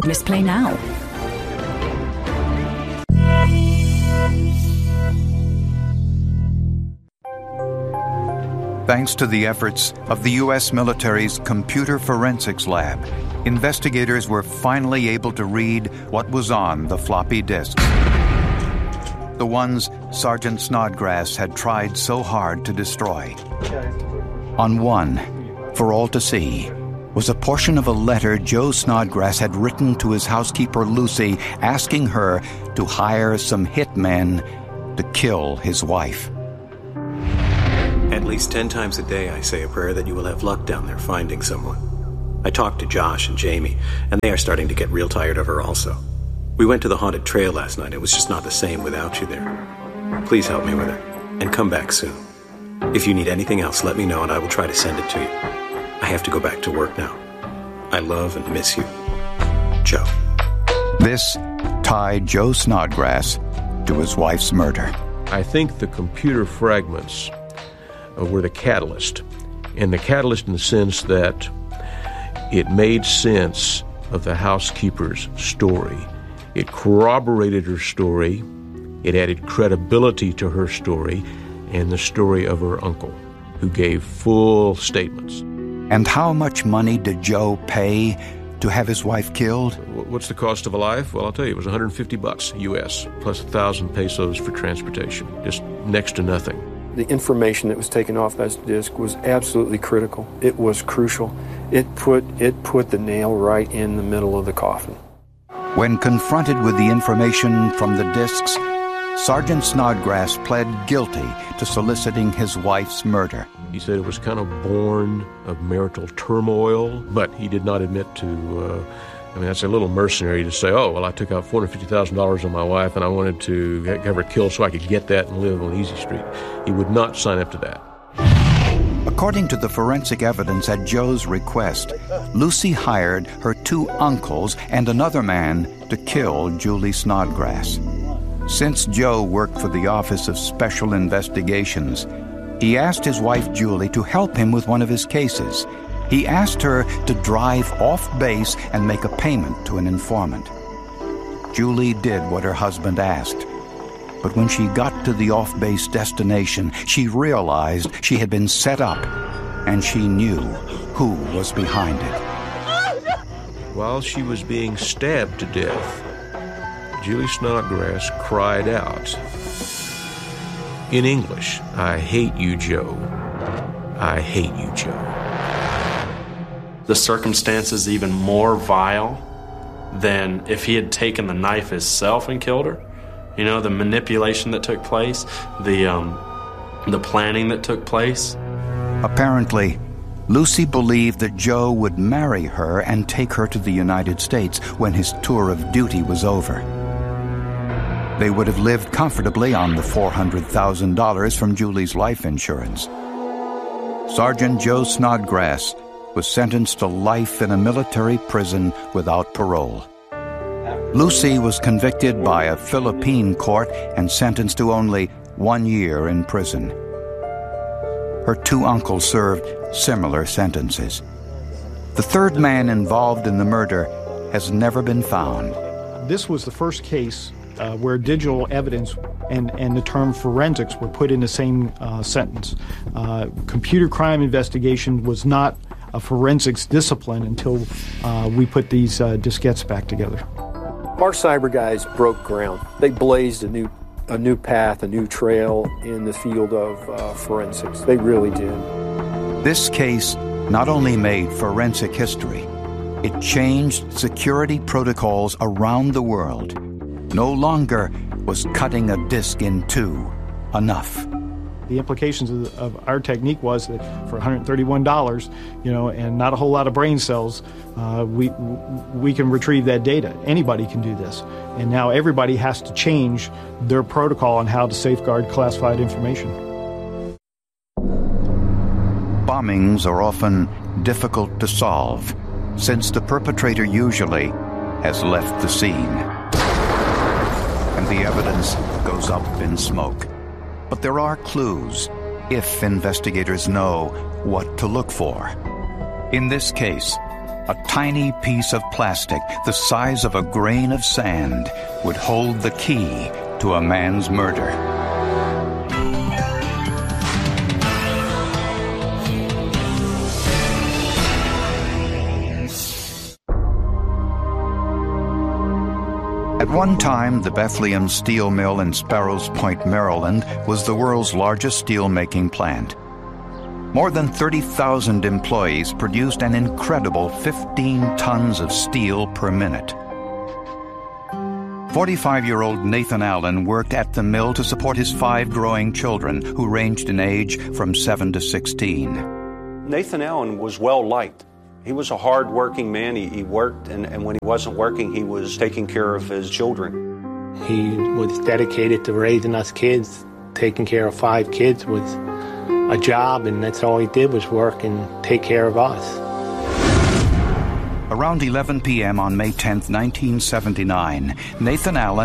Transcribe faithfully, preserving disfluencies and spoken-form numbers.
Witness Play now. Thanks to the efforts of the U S military's Computer Forensics Lab, investigators were finally able to read what was on the floppy disks. The ones Sergeant Snodgrass had tried so hard to destroy. On one, for all to see, was a portion of a letter Joe Snodgrass had written to his housekeeper Lucy, asking her to hire some hitmen to kill his wife. At least ten times a day I say a prayer that you will have luck down there finding someone. I talked to Josh and Jamie, and they are starting to get real tired of her also. We went to the haunted trail last night. It was just not the same without you there. Please help me with her, and come back soon. If you need anything else, let me know and I will try to send it to you. I have to go back to work now. I love and miss you. Joe. This tied Joe Snodgrass to his wife's murder. I think the computer fragments uh, were the catalyst. And the catalyst in the sense that it made sense of the housekeeper's story. It corroborated her story. It added credibility to her story and the story of her uncle, who gave full statements. And how much money did Joe pay to have his wife killed? What's the cost of a life? Well, I'll tell you, it was one hundred fifty bucks U S, plus one thousand pesos for transportation. Just next to nothing. The information that was taken off that disc was absolutely critical. It was crucial. It put it put the nail right in the middle of the coffin. When confronted with the information from the discs, Sergeant Snodgrass pled guilty to soliciting his wife's murder. He said it was kind of born of marital turmoil, but he did not admit to, uh, I mean, that's a little mercenary to say, oh, well, I took out four hundred fifty thousand dollars on my wife and I wanted to have her killed so I could get that and live on Easy Street. He would not sign up to that. According to the forensic evidence at Joe's request, Lucy hired her two uncles and another man to kill Julie Snodgrass. Since Joe worked for the Office of Special Investigations, he asked his wife Julie to help him with one of his cases. He asked her to drive off base and make a payment to an informant. Julie did what her husband asked. But when she got to the off-base destination, she realized she had been set up, and she knew who was behind it. While she was being stabbed to death, Julie Snodgrass cried out in English, "I hate you, Joe. I hate you, Joe." The circumstances even more vile than if he had taken the knife himself and killed her. You know, the manipulation that took place, the um, the planning that took place. Apparently, Lucy believed that Joe would marry her and take her to the United States when his tour of duty was over. They would have lived comfortably on the four hundred thousand dollars from Julie's life insurance. Sergeant Joe Snodgrass was sentenced to life in a military prison without parole. Lucy was convicted by a Philippine court and sentenced to only one year in prison. Her two uncles served similar sentences. The third man involved in the murder has never been found. This was the first case uh, where digital evidence and, and the term forensics were put in the same uh, sentence. Uh, computer crime investigation was not a forensics discipline until uh, we put these uh, diskettes back together. Our cyber guys broke ground. They blazed a new a new path, a new trail in the field of uh, forensics. They really did. This case not only made forensic history, it changed security protocols around the world. No longer was cutting a disk in two enough. The implications of, of our technique was that for one hundred thirty-one dollars, you know, and not a whole lot of brain cells, uh, we we can retrieve that data. Anybody can do this. And now everybody has to change their protocol on how to safeguard classified information. Bombings are often difficult to solve, since the perpetrator usually has left the scene. And the evidence goes up in smoke. But there are clues if investigators know what to look for. In this case, a tiny piece of plastic the size of a grain of sand would hold the key to a man's murder. At one time, the Bethlehem Steel Mill in Sparrows Point, Maryland, was the world's largest steel-making plant. More than thirty thousand employees produced an incredible fifteen tons of steel per minute. forty-five-year-old Nathan Allen worked at the mill to support his five growing children, who ranged in age from seven to sixteen. Nathan Allen was well-liked. He was a hard-working man. He, he worked, and, and when he wasn't working, he was taking care of his children. He was dedicated to raising us kids, taking care of five kids with a job, and that's all he did was work and take care of us. Around eleven p.m. on May tenth, nineteen seventy-nine, Nathan Allen